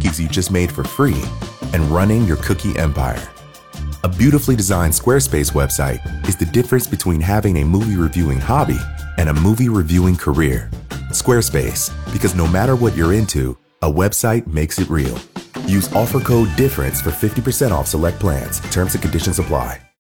cookies you just made for free and running your cookie empire. A beautifully designed Squarespace website is the difference between having a movie reviewing hobby and a movie reviewing career. Squarespace, because no matter what you're into, a website makes it real. Use offer code DIFFERENCE for 50% off select plans. Terms and conditions apply.